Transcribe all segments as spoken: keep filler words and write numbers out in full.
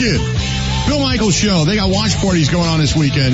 it. Bill Michaels Show. They got watch parties going on this weekend.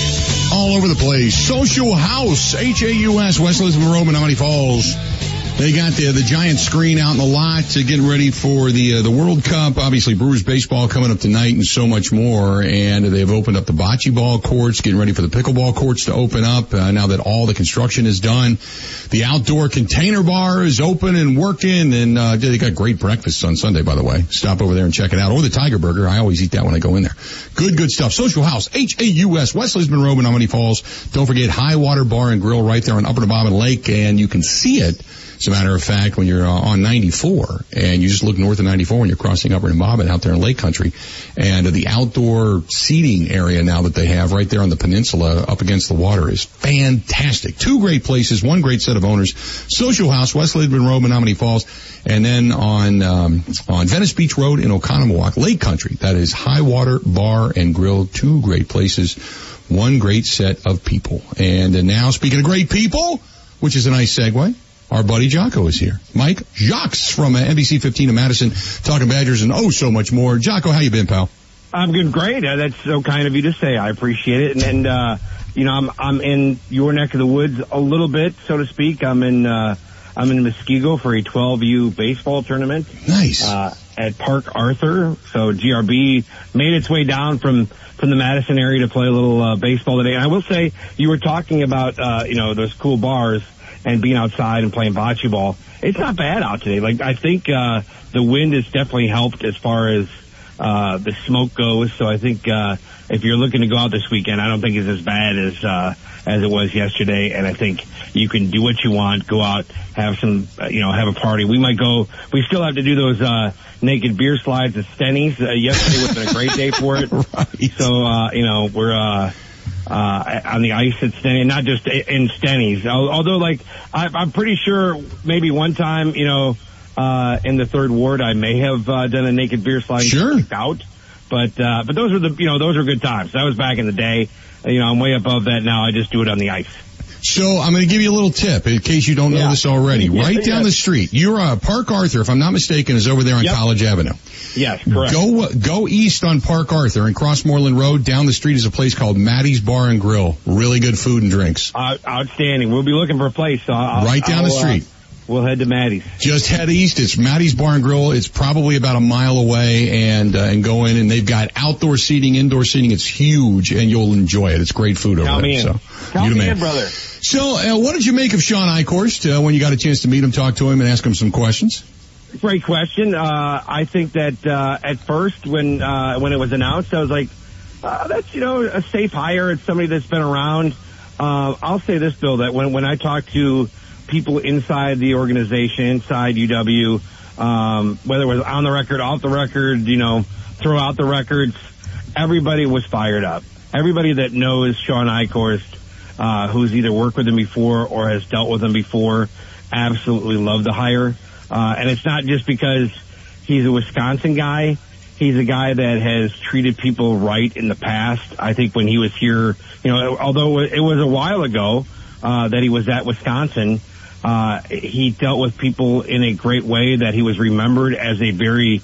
All over the place. Social House, H A U S, West Lisbon Road, Menominee Falls. They got the the giant screen out in the lot, uh, getting ready for the uh, the World Cup. Obviously, Brewers baseball coming up tonight and so much more. And they've opened up the bocce ball courts, getting ready for the pickleball courts to open up uh, now that all the construction is done. The outdoor container bar is open and working, and uh, they got great breakfasts on Sunday, by the way. Stop over there and check it out. Or the Tiger Burger. I always eat that when I go in there. Good, good stuff. Social House, H A U S, West Lisbon Road, Menominee Falls. Don't forget High Water Bar and Grill right there on Upper Nebobbin Lake, and you can see it. As a matter of fact, when you're uh, on ninety-four, and you just look north of ninety-four when you're crossing Upper Nebobbin out there in Lake Country, and uh, the outdoor seating area now that they have right there on the peninsula up against the water is fantastic. Two great places, one great set of owners. Social House, West Lisbon Road, Menominee Falls, and then on um, on Venice Beach Road in Oconomowoc, Lake Country. That is High Water Bar and Grill, two great places, one great set of people. And uh, now, speaking of great people, which is a nice segue, our buddy Jocko is here. Mike Jacques from uh, N B C fifteen in Madison, talking Badgers and oh so much more. Jocko, how you been, pal? I'm good, great. Uh, that's so kind of you to say. I appreciate it. And, and uh, you know, I'm I'm in your neck of the woods a little bit, so to speak. I'm in uh, I'm in Muskego for a twelve U baseball tournament. Nice. Uh, at Park Arthur. So G R B made its way down from from the Madison area to play a little uh, baseball today. And I will say, you were talking about uh, you know those cool bars and being outside and playing bocce ball. It's not bad out today. Like, I think, uh, the wind has definitely helped as far as, uh, the smoke goes. So I think, uh, if you're looking to go out this weekend, I don't think it's as bad as, uh, as it was yesterday. And I think you can do what you want, go out, have some, uh, you know, have a party. We might go, we still have to do those, uh, naked beer slides at Stenny's. Uh, yesterday was been a great day for it. Right. So, uh, you know, we're, uh, Uh, on the ice at Stenny, not just in Stenny's. Although, like, I, I'm pretty sure maybe one time, you know, uh, in the third ward, I may have, uh, done a naked beer slide. Sure. Out. But, uh, but those are the, you know, those are good times. That was back in the day. You know, I'm way above that now. I just do it on the ice. So I'm going to give you a little tip in case you don't know yeah. this already. Yeah, right yeah. down the street, you're uh, Park Arthur, if I'm not mistaken, is over there on yep. College Avenue. Yes, correct. Go go east on Park Arthur and cross Moreland Road. Down the street is a place called Maddie's Bar and Grill. Really good food and drinks. Uh, outstanding. We'll be looking for a place. So I'll, right down I'll, the street. Uh, We'll head to Maddie's. Just head east. It's Maddie's Bar and Grill. It's probably about a mile away, and uh, and go in, and they've got outdoor seating, indoor seating. It's huge, and you'll enjoy it. It's great food over Count there. Me in. So, Count you me man. in, brother. So, uh, what did you make of Sean Eichhorst uh, when you got a chance to meet him, talk to him, and ask him some questions? Great question. Uh, I think that uh, at first, when uh, when it was announced, I was like, uh, "That's you know a safe hire. It's somebody that's been around." Uh, I'll say this, Bill, that when when I talk to people inside the organization, inside U W, um, whether it was on the record, off the record, you know, throw out the records, everybody was fired up. Everybody that knows Sean Eichhorst, uh, who's either worked with him before or has dealt with him before, absolutely loved the hire. Uh, and it's not just because he's a Wisconsin guy. He's a guy that has treated people right in the past. I think when he was here, you know, although it was a while ago, uh, that he was at Wisconsin, Uh, he dealt with people in a great way, that he was remembered as a very,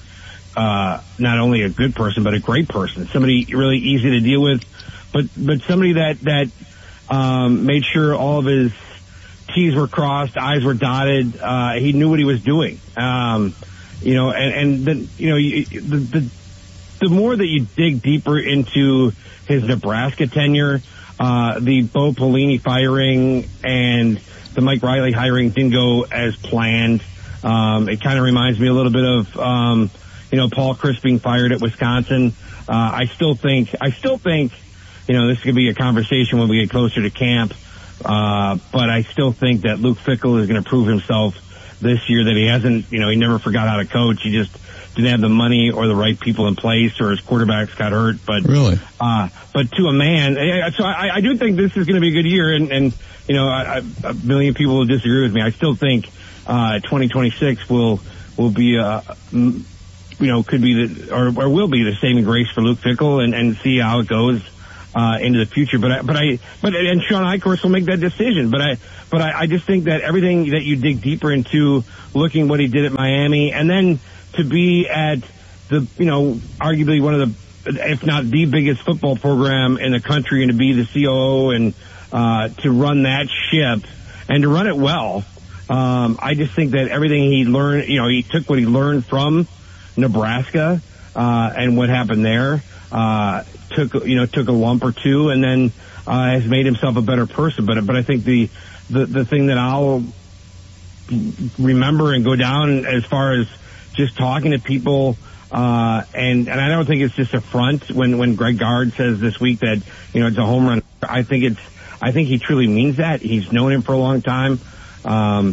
uh, not only a good person, but a great person. Somebody really easy to deal with, but, but somebody that, that, um, made sure all of his T's were crossed, I's were dotted. Uh, he knew what he was doing. Um, you know, and, and then, you know, you, the, the, the more that you dig deeper into his Nebraska tenure, uh, the Bo Pelini firing and the Mike Riley hiring didn't go as planned. Um, it kind of reminds me a little bit of, um, you know, Paul Chryst being fired at Wisconsin. Uh, I still think, I still think, you know, this could be a conversation when we get closer to camp. Uh, but I still think that Luke Fickell is going to prove himself this year, that he hasn't, you know, he never forgot how to coach. He just didn't have the money or the right people in place, or his quarterbacks got hurt. But, really, uh, but to a man, so I, I do think this is going to be a good year. And, and, you know, I, I, a million people will disagree with me. I still think, uh, twenty twenty-six will, will be, uh, you know, could be the, or, or will be the saving grace for Luke Fickell, and, and see how it goes, uh, into the future. But I, but I, but, and Sean Eichhorst will make that decision. But I, but I, I just think that everything that you dig deeper into, looking what he did at Miami, and then to be at the, you know, arguably one of the, if not the biggest football program in the country, and to be the C O O and uh, to run that ship and to run it well. Um, I just think that everything he learned, you know, he took what he learned from Nebraska uh, and what happened there, uh, took, you know, took a lump or two, and then uh, has made himself a better person. But but I think the the, the thing that I'll remember and go down as far as just talking to people, uh, and, and I don't think it's just a front when, when Greg Gard says this week that, you know, it's a home run. I think it's, I think he truly means that. He's known him for a long time. Um,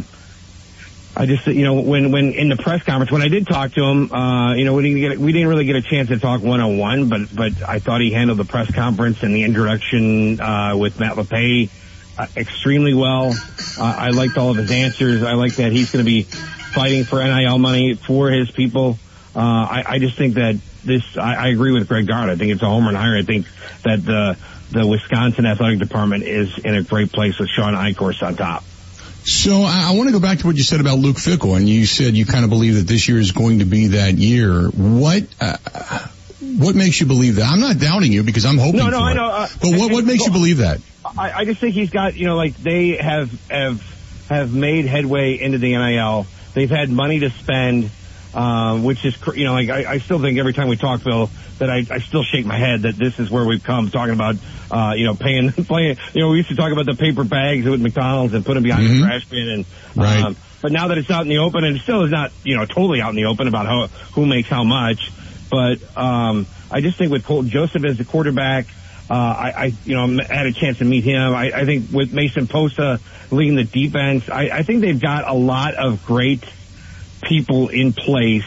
I just, you know, when, when in the press conference, when I did talk to him, uh, you know, we didn't get, we didn't really get a chance to talk one-on-one, but, but I thought he handled the press conference and the introduction, uh, with Matt LePay uh, extremely well. Uh, I liked all of his answers. I like that he's going to be fighting for N I L money for his people. Uh, I, I just think that this, I, I agree with Greg Gard. I think it's a home run hire. I think that the, the Wisconsin athletic department is in a great place with Sean Eichhorst on top. So I, I want to go back to what you said about Luke Fickell, and you said you kind of believe that this year is going to be that year. What, uh, what makes you believe that? I'm not doubting you because I'm hoping no, no, for I it. know. Uh, but what, what makes you believe that? I, I just think he's got, you know, like they have, have, have made headway into the N I L. They've had money to spend, um, which is, you know, like I, I still think every time we talk, Bill, that I, I still shake my head that this is where we've come, talking about, uh, you know, paying, playing, you know, we used to talk about the paper bags with McDonald's and put them behind mm-hmm. the trash bin. And, right. um, but now that it's out in the open, and it still is not, you know, totally out in the open about how, who makes how much. But, um, I just think with Colton Joseph as the quarterback, uh, I, I, you know, had a chance to meet him. I, I think with Mason Posa leading the defense, I, I think they've got a lot of great people in place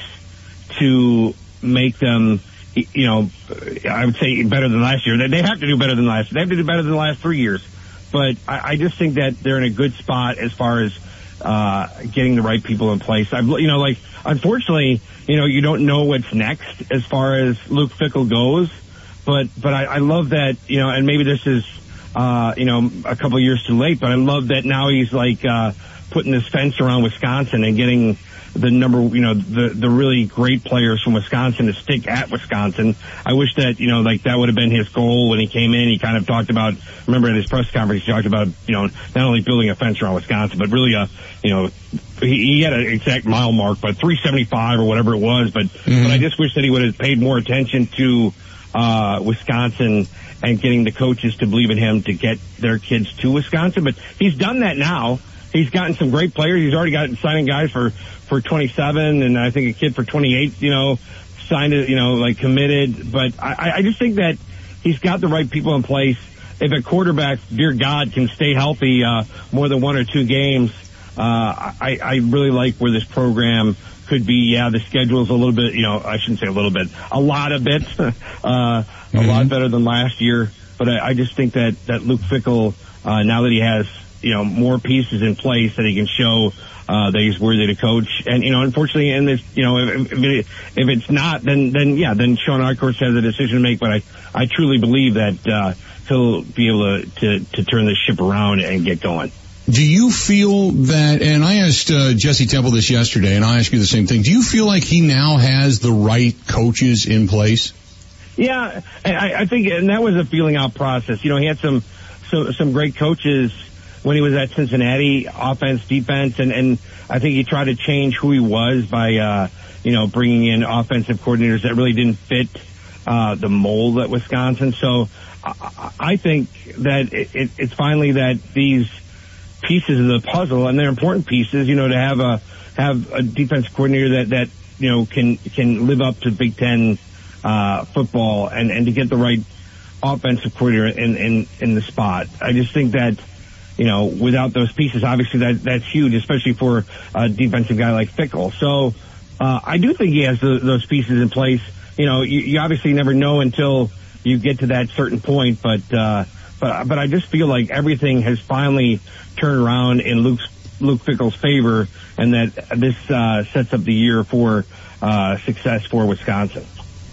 to make them, you know, I would say better than last year. They have to do better than last year. They have to do better than the last three years. But I, I just think that they're in a good spot as far as uh getting the right people in place. I've, you know, like, unfortunately, you know, you don't know what's next as far as Luke Fickell goes. But but I, I love that, you know, and maybe this is, uh, you know, a couple of years too late, but I love that now he's like uh putting this fence around Wisconsin and getting the number, you know, the, the really great players from Wisconsin to stick at Wisconsin. I wish that, you know, like that would have been his goal when he came in. He kind of talked about, remember at his press conference, he talked about, you know, not only building a fence around Wisconsin, but really, uh, you know, he, he had an exact mile mark, but three seventy-five or whatever it was. But, mm-hmm. but I just wish that he would have paid more attention to, uh, Wisconsin and getting the coaches to believe in him to get their kids to Wisconsin. But he's done that now. He's gotten some great players. He's already got signing guys for, for twenty-seven, and I think a kid for twenty-eight, you know, signed it, you know, like committed. But I, I just think that he's got the right people in place. If a quarterback, dear God, can stay healthy, uh, more than one or two games, uh, I, I really like where this program could be. Yeah, the schedule's a little bit, you know, I shouldn't say a little bit, a lot of bit, uh, mm-hmm. a lot better than last year. But I, I just think that, that Luke Fickell, uh, now that he has, you know, more pieces in place that he can show, uh, that he's worthy to coach. And, you know, unfortunately, in this, you know, if, if, it, if it's not, then, then, yeah, then Sean Eichhorst has a decision to make. But I, I truly believe that, uh, he'll be able to, to, to turn this ship around and get going. Do you feel that, and I asked uh, Jesse Temple this yesterday, and I ask you the same thing, do you feel like he now has the right coaches in place? Yeah, I, I think, and that was a feeling out process. You know, he had some, so, some great coaches when he was at Cincinnati, offense, defense, and, and I think he tried to change who he was by, uh, you know, bringing in offensive coordinators that really didn't fit, uh, the mold at Wisconsin. So I, I think that it, it, it's finally that these pieces of the puzzle, and they're important pieces, you know, to have a, have a defense coordinator that, that, you know, can, can live up to Big Ten, uh, football and, and to get the right offensive coordinator in, in, in the spot. I just think that, you know, without those pieces, obviously that, that's huge, especially for a defensive guy like Fickell. So, uh, I do think he has the, those pieces in place. You know, you, you obviously never know until you get to that certain point, but, uh, but, but I just feel like everything has finally turned around in Luke's, Luke Fickell's favor, and that this, uh, sets up the year for, uh, success for Wisconsin.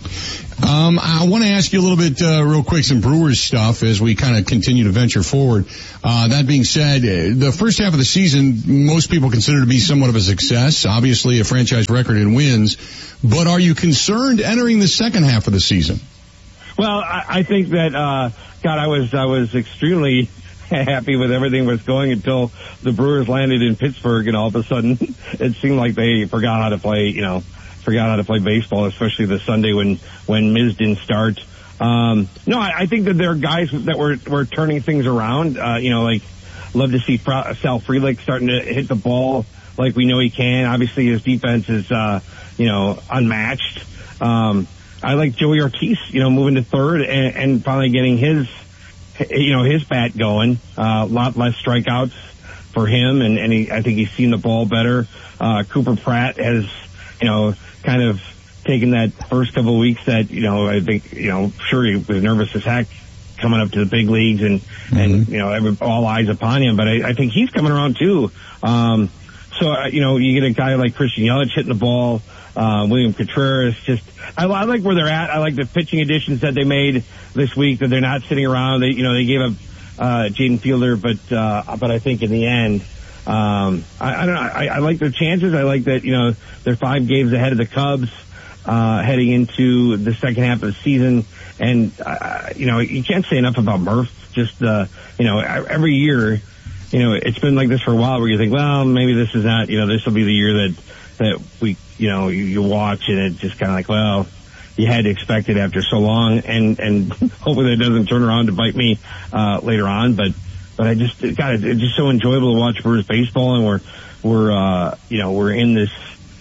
Um, I want to ask you a little bit, uh, real quick, some Brewers stuff as we kind of continue to venture forward. Uh, that being said, the first half of the season, most people consider to be somewhat of a success. Obviously, a franchise record in wins. But are you concerned entering the second half of the season? Well, I, I think that, uh, God, I was, I was extremely happy with everything was going until the Brewers landed in Pittsburgh, and all of a sudden it seemed like they forgot how to play, you know, forgot how to play baseball, especially the Sunday when, when Miz didn't start. Um, no, I, I think that there are guys that were, were turning things around. Uh, you know, like, love to see Fra- Sal Frelick starting to hit the ball like we know he can. Obviously his defense is, uh, you know, unmatched. Um, I like Joey Ortiz, you know, moving to third and, and finally getting his, you know, his bat going. A uh, lot less strikeouts for him, and, and he, I think he's seen the ball better. Uh, Cooper Pratt has, you know, kind of taken that first couple of weeks that, you know, I think, you know, sure he was nervous as heck coming up to the big leagues and, mm-hmm. and, you know, every, all eyes upon him, but I, I think he's coming around too. Um, so, uh, you know, you get a guy like Christian Yelich hitting the ball, uh, William Contreras, just, I, I like where they're at. I like the pitching additions that they made this week, that they're not sitting around. They, you know, they gave up, uh, Jaden Fielder, but, uh, but I think in the end, um, I, I don't know, I, I like their chances. I like that, you know, they're five games ahead of the Cubs, uh, heading into the second half of the season. And, uh, you know, you can't say enough about Murph. Just, uh, you know, every year, you know, it's been like this for a while where you think, well, maybe this is not, you know, this will be the year that, that we, you know, you, you watch and it's just kind of like, well, you had to expect it after so long, and, and hopefully that doesn't turn around to bite me, uh, later on. But, but I just, God, it's just so enjoyable to watch Brewers baseball, and we're, we're, uh, you know, we're in this,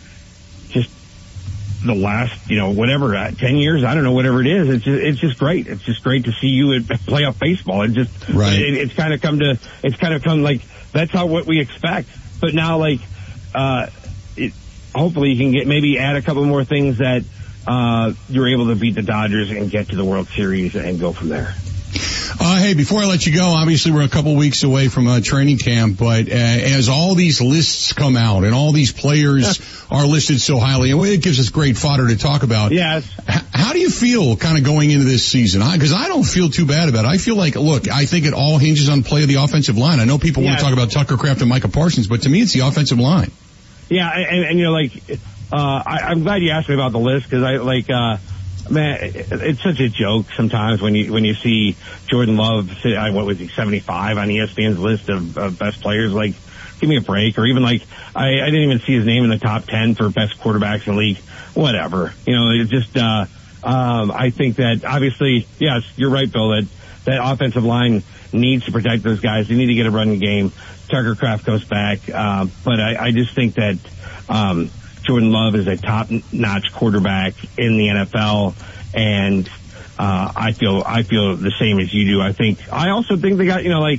just the last, you know, whatever, uh, ten years, I don't know, whatever it is. It's just, it's just great. It's just great to see you at playoff baseball. It just, right. it, it's kind of come to, it's kind of come like, that's how what we expect. But now, like, uh, it, hopefully you can get, maybe add a couple more things that, uh, you're able to beat the Dodgers and get to the World Series and go from there. Uh, hey, before I let you go, obviously we're a couple weeks away from uh, training camp, but uh, as all these lists come out and all these players are listed so highly, and it gives us great fodder to talk about. Yes. H- how do you feel kind of going into this season? Because I, I don't feel too bad about it. I feel like, look, I think it all hinges on play of the offensive line. I know people yes. want to talk about Tucker Kraft and Micah Parsons, but to me it's the offensive line. Yeah, and, and you know, like, uh, I, I'm glad you asked me about the list, because I, like, uh, man, it's such a joke sometimes when you when you see Jordan Love, what was he, seventy-five on E S P N's list of, of best players. Like, give me a break. Or even like, I, I didn't even see his name in the top ten for best quarterbacks in the league. Whatever. You know, it just, uh, um, I think that obviously, yes, you're right, Bill, that that offensive line needs to protect those guys. They need to get a running game. Tucker Kraft goes back. Uh, but I, I just think that, um, Jordan Love is a top-notch quarterback in the N F L, and uh I feel I feel the same as you do. I think I also think they got, you know, like,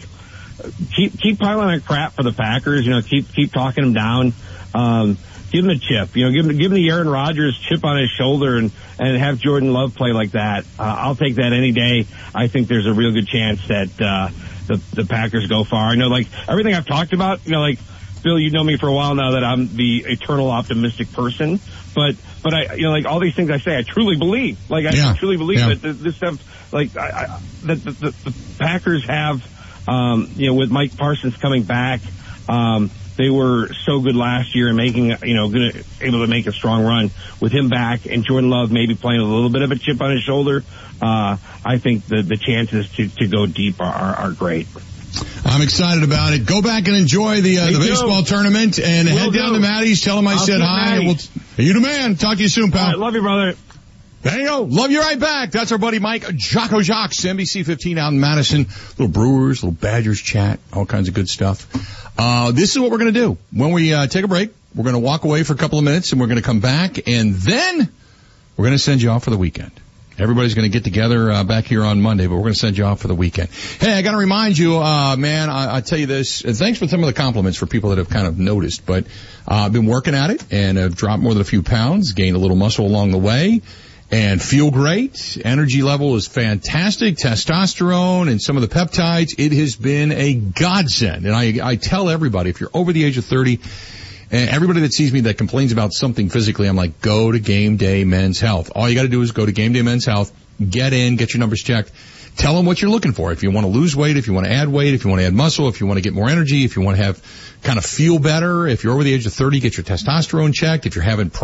keep keep piling on crap for the Packers. You know, keep keep talking them down. Um, give them a chip. You know, give them give them the Aaron Rodgers chip on his shoulder, and and have Jordan Love play like that. Uh, I'll take that any day. I think there's a real good chance that uh the the Packers go far. I know, like, everything I've talked about, you know, like, Bill, you know me for a while now that I'm the eternal optimistic person, but, but I, you know, like, all these things I say, I truly believe, like, I yeah. truly believe yeah. that this stuff, like, I, I, that the, the, the Packers have, um, you know, with Mike Parsons coming back, um, they were so good last year and making, you know, gonna, able to make a strong run with him back, and Jordan Love maybe playing a little bit of a chip on his shoulder. Uh, I think the, the chances to, to go deep are, are, are great. I'm excited about it. Go back and enjoy the uh, the baseball tournament, and Will head do. down to Maddie's. Tell him I I'll said hi. We'll t- you the man. Talk to you soon, pal. Right, love you, brother. There you go. Love you right back. That's our buddy Mike Jocko Jocks, N B C fifteen out in Madison. Little Brewers, little Badgers chat, all kinds of good stuff. Uh, this is what we're going to do. When we uh, take a break, we're going to walk away for a couple of minutes, and we're going to come back, and then we're going to send you off for the weekend. Everybody's going to get together uh, back here on Monday, but we're going to send you off for the weekend. Hey, I got to remind you, uh, man, I, I tell you this, and thanks for some of the compliments for people that have kind of noticed, but uh, I've been working at it and have dropped more than a few pounds, gained a little muscle along the way, and feel great. Energy level is fantastic. Testosterone and some of the peptides, it has been a godsend. And I, I tell everybody, if you're over the age of thirty And everybody that sees me that complains about something physically, I'm like, go to Game Day Men's Health. All you got to do is go to Game Day Men's Health, get in, get your numbers checked. Tell them what you're looking for. If you want to lose weight, if you want to add weight, if you want to add muscle, if you want to get more energy, if you want to have kind of feel better, if you're over the age of thirty, get your testosterone checked. If you're having problems